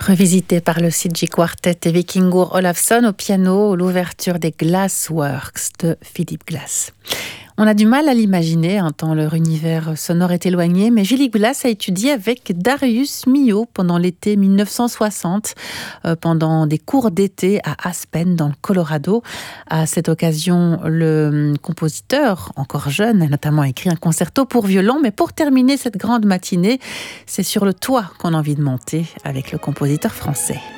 Revisité par le CG Quartet et Vikingur Olafsson au piano, l'ouverture des Glassworks de Philip Glass. On a du mal à l'imaginer, tant leur univers sonore est éloigné, mais Philip Glass a étudié avec Darius Milhaud pendant l'été 1960, pendant des cours d'été à Aspen, dans le Colorado. À cette occasion, le compositeur, encore jeune, a notamment écrit un concerto pour violon, mais pour terminer cette grande matinée, c'est sur le toit qu'on a envie de monter avec le compositeur français.